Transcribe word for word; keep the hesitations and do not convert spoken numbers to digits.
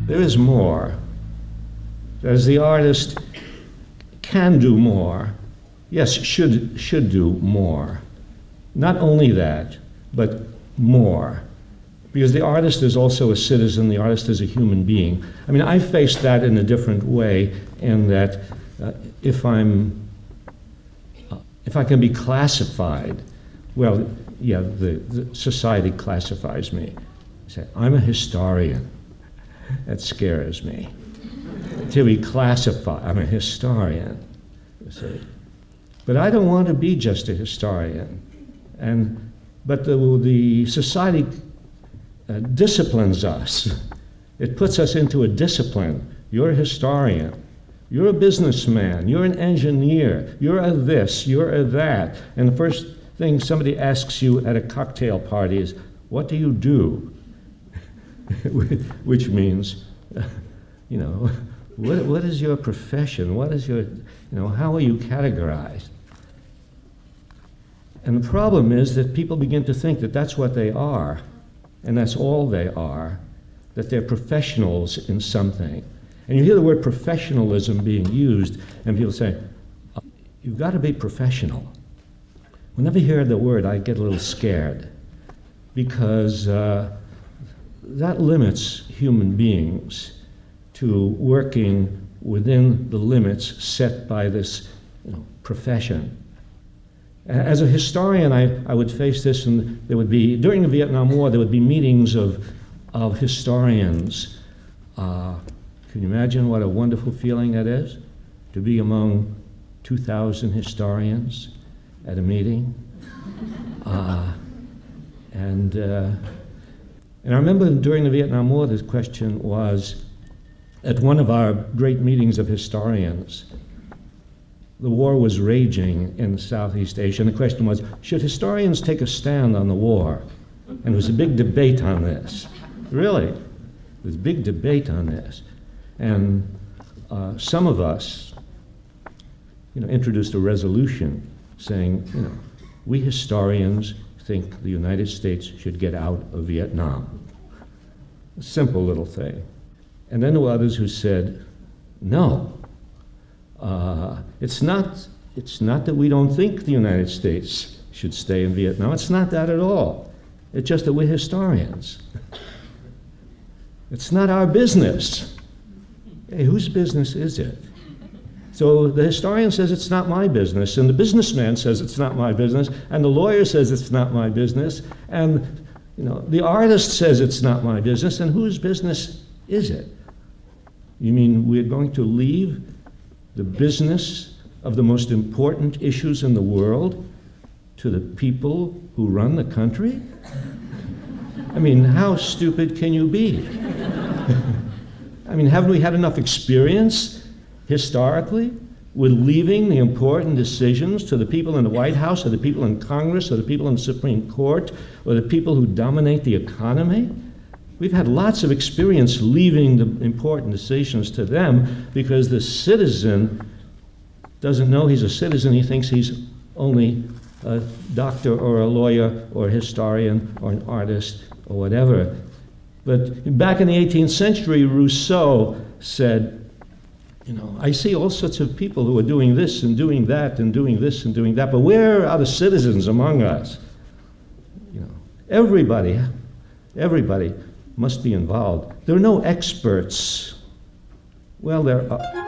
there is more. As the artist can do more, yes, should, should do more. Not only that, but more. Because the artist is also a citizen, the artist is a human being. I mean, I faced that in a different way, in that uh, if I'm, uh, if I can be classified, well, yeah, the, the society classifies me. Say, I'm a historian. That scares me. To be classified, I'm a historian. You see. But I don't want to be just a historian. And, but the, the society uh, disciplines us. It puts us into a discipline. You're a historian. You're a businessman. You're an engineer. You're a this. You're a that. And the first thing somebody asks you at a cocktail party is, what do you do? Which means, uh, you know, what, what is your profession? What is your, you know, how are you categorized? And the problem is that people begin to think that that's what they are, and that's all they are, that they're professionals in something. And you hear the word professionalism being used, and people say, oh, you've got to be professional. Whenever I hear the word, I get a little scared, because uh, that limits human beings to working within the limits set by this, you know, profession. As a historian, I, I would face this, and there would be, during the Vietnam War, there would be meetings of, of historians. Uh, can you imagine what a wonderful feeling that is? To be among two thousand historians at a meeting. Uh, and, uh, and I remember during the Vietnam War, this question was, at one of our great meetings of historians, the war was raging in Southeast Asia, and the question was, should historians take a stand on the war? And there was a big debate on this. Really, there was a big debate on this. And uh, some of us, you know, introduced a resolution saying, you know, we historians think the United States should get out of Vietnam. A simple little thing. And then there were others who said, no. Uh, it's not, it's not that we don't think the United States should stay in Vietnam. It's not that at all. It's just that we're historians. It's not our business. Hey, whose business is it? So the historian says it's not my business, and the businessman says it's not my business, and the lawyer says it's not my business, and you know, the artist says it's not my business, and whose business is it? You mean we're going to leave the business of the most important issues in the world to the people who run the country? I mean, how stupid can you be? I mean, haven't we had enough experience historically with leaving the important decisions to the people in the White House, or the people in Congress, or the people in the Supreme Court, or the people who dominate the economy? We've had lots of experience leaving the important decisions to them, because the citizen doesn't know he's a citizen. He thinks he's only a doctor or a lawyer or a historian or an artist or whatever. But back in the eighteenth century, Rousseau said, you know, I see all sorts of people who are doing this and doing that and doing this and doing that, but where are the citizens among us? You know, everybody, everybody must be involved. There are no experts. Well, there are.